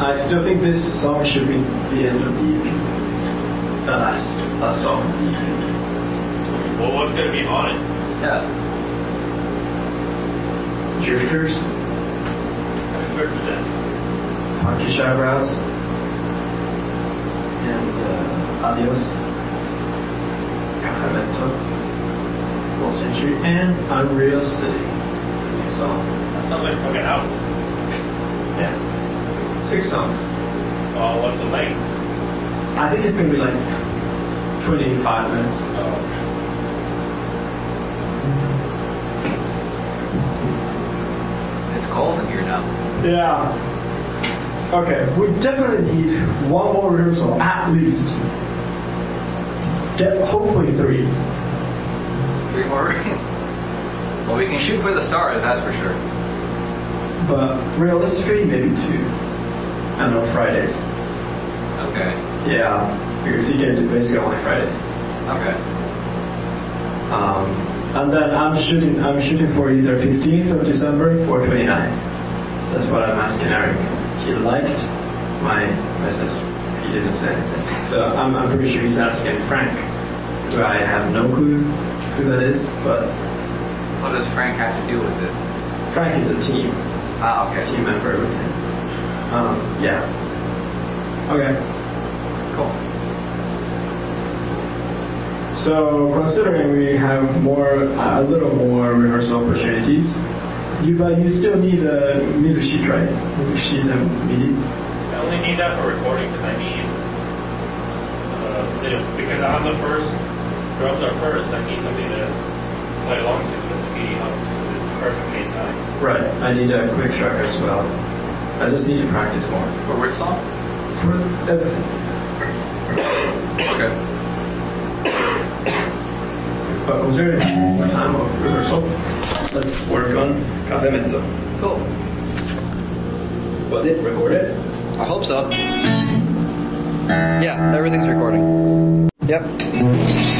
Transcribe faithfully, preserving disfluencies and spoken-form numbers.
I still think this song should be the end of the E P. The last, last song of the E P. Well, what's going to be on it? Yeah. Drifters, I've heard of that. Punkish Eyebrows, and uh, Adios, Cafe Mento, World Century, and Unreal City. It's a new song. That sounds like a fucking album. Yeah. Six songs. Oh, what's the length? I think it's going to be like twenty-five minutes. Oh, okay. It's cold in here now. Yeah. Okay, we definitely need one more rehearsal, at least. De- hopefully three. Three more. Well, we can shoot for the stars, that's for sure. But realistically, maybe two. And on Fridays. Okay. Yeah, because you can do basically only Fridays. Okay. Um, and then I'm shooting. I'm shooting for either fifteenth of December or twenty-ninth. That's what I'm asking Eric. He liked my message. He didn't say anything. So I'm, I'm pretty sure he's asking Frank, who I have no clue who that is. But What does Frank have to do with this? Frank is a team Ah, okay. team member with him. Um, yeah. Okay. Cool. So considering we have more, a little more rehearsal opportunities, you but you still need a music sheet, right? Music sheet and MIDI. I only need that for recording because I need uh, something to, because on the first drums are first. I need something to play along to with the MIDI helps because it's perfectly in time. Right. I need a quick track as well. I just need to practice more. For which song? For everything. Okay. But considering more time of rehearsal, let's work on Cafe Mezzo. Cool. Was it recorded? I hope so. Yeah, everything's recording. Yep.